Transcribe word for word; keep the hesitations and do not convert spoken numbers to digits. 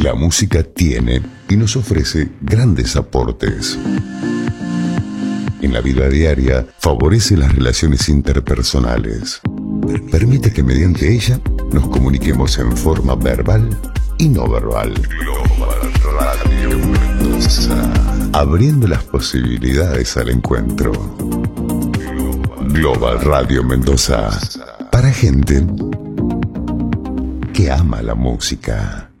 La música tiene y nos ofrece grandes aportes. En la vida diaria favorece las relaciones interpersonales. Permite que mediante ella nos comuniquemos en forma verbal y no verbal. Global Radio Mendoza. Abriendo las posibilidades al encuentro. Global Radio Mendoza. Para gente que ama la música.